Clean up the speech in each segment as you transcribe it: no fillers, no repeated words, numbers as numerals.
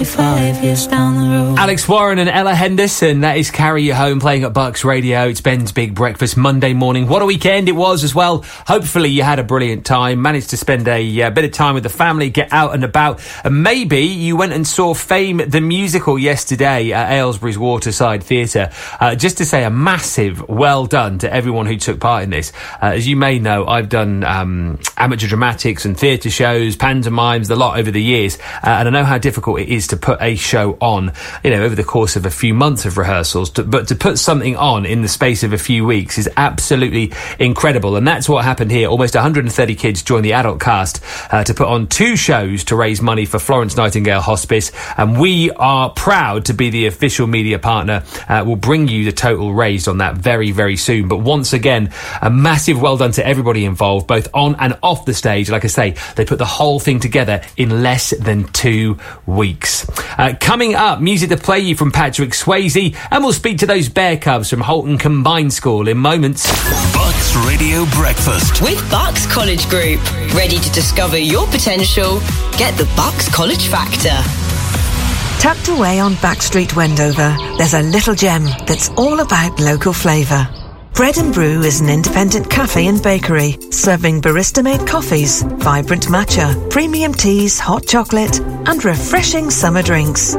5 years down the road. Alex Warren and Ella Henderson, that is Carry You Home, playing at Bucks Radio. It's Ben's Big Breakfast Monday morning. What a weekend it was as well. Hopefully you had a brilliant time, managed to spend a bit of time with the family, get out and about, and maybe you went and saw Fame the musical yesterday at Aylesbury's Waterside Theatre. Just to say a massive well done to everyone who took part in this. As you may know, I've done amateur dramatics and theatre shows, pantomimes, the lot over the years, and I know how difficult it is to put a show on, over the course of a few months of rehearsals, but to put something on in the space of a few weeks is absolutely incredible. And that's what happened here. Almost 130 kids joined the adult cast to put on 2 shows to raise money for Florence Nightingale Hospice, and we are proud to be the official media partner. We'll bring you the total raised on that very, very soon. But once again, a massive well done to everybody involved, both on and off the stage. Like I say, they put the whole thing together in less than 2 weeks. Coming up, music to play you from Patrick Swayze, and we'll speak to those Bear Cubs from Holton Combined School in moments. Bucks Radio Breakfast with Bucks College Group. Ready to discover your potential? Get the Bucks College Factor. Tucked away on Backstreet, Wendover, there's a little gem that's all about local flavour. Bread and Brew is an independent cafe and bakery, serving barista-made coffees, vibrant matcha, premium teas, hot chocolate, and refreshing summer drinks.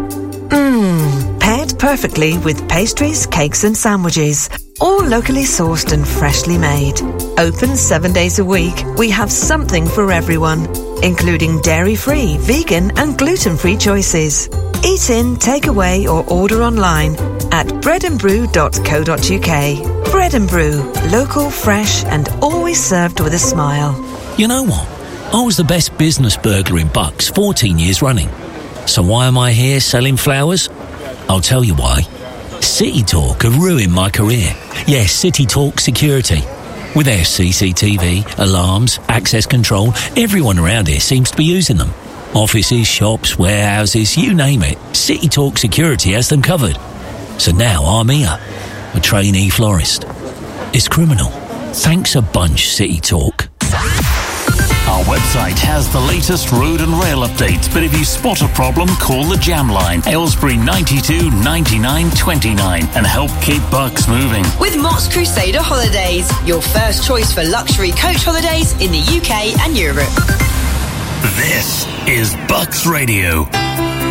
Paired perfectly with pastries, cakes and sandwiches, all locally sourced and freshly made. Open 7 days a week, we have something for everyone, including dairy-free, vegan and gluten-free choices. Eat in, take away or order online at breadandbrew.co.uk. Bread and Brew, local, fresh and always served with a smile. You know what? I was the best business burglar in Bucks 14 years running. So why am I here selling flowers? I'll tell you why. City Talk have ruined my career. Yes, City Talk Security. With their CCTV, alarms, access control, everyone around here seems to be using them. Offices, shops, warehouses, you name it. City Talk Security has them covered. So now I'm here, a trainee florist. It's criminal. Thanks a bunch, City Talk. Our website has the latest road and rail updates, but if you spot a problem, call the Jam Line, Aylesbury 92 99 29, and help keep Bucks moving. With Mott's Crusader Holidays, your first choice for luxury coach holidays in the UK and Europe. This is Bucks Radio.